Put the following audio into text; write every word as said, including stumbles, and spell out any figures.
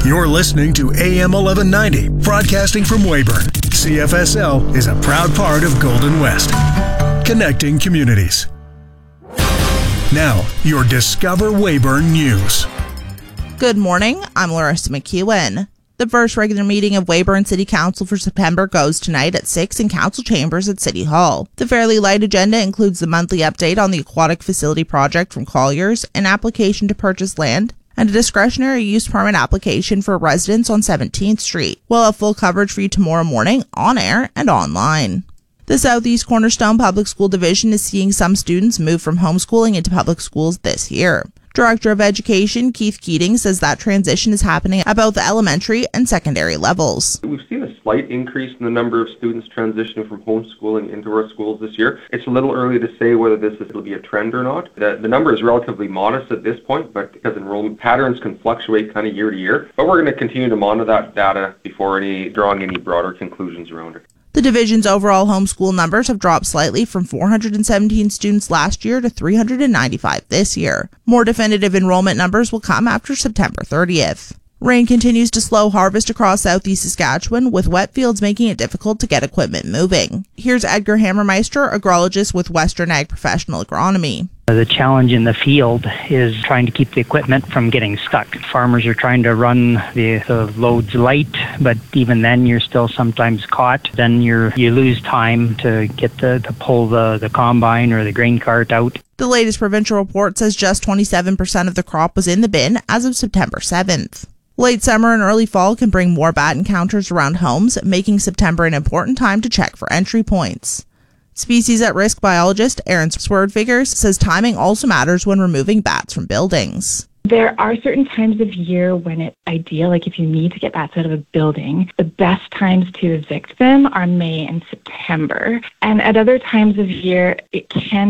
You're listening to A M eleven ninety, broadcasting from Weyburn. C F S L is a proud part of Golden West, connecting communities. Now, your Discover Weyburn News. Good morning, I'm Larissa McEwen. The first regular meeting of Weyburn City Council for September goes tonight at six in Council Chambers at City Hall. The fairly light agenda includes the monthly update on the aquatic facility project from Colliers, an application to purchase land, and a discretionary use permit application for residents on seventeenth Street. We'll have full coverage for you tomorrow morning, on air and online. The Southeast Cornerstone Public School Division is seeing some students move from homeschooling into public schools this year. Director of Education Keith Keating says that transition is happening at both the elementary and secondary levels. We've seen a slight increase in the number of students transitioning from homeschooling into our schools this year. It's a little early to say whether this is, will be a trend or not. The, the number is relatively modest at this point, but because enrollment patterns can fluctuate kind of year to year. But we're going to continue to monitor that data before any drawing any broader conclusions around it. The division's overall homeschool numbers have dropped slightly from four hundred seventeen students last year to three hundred ninety-five this year. More definitive enrollment numbers will come after September thirtieth. Rain continues to slow harvest across southeast Saskatchewan, with wet fields making it difficult to get equipment moving. Here's Edgar Hammermeister, agrologist with Western Ag Professional Agronomy. The challenge in the field is trying to keep the equipment from getting stuck. Farmers are trying to run the, the loads light, but even then you're still sometimes caught. Then you're, you lose time to get the, to pull the, the combine or the grain cart out. The latest provincial report says just twenty-seven percent of the crop was in the bin as of September seventh. Late summer and early fall can bring more bat encounters around homes, making September an important time to check for entry points. Species at risk biologist Erin Swerdfigers says timing also matters when removing bats from buildings. There are certain times of year when it's ideal, like if you need to get bats out of a building, the best times to evict them are May and September. And at other times of year, it can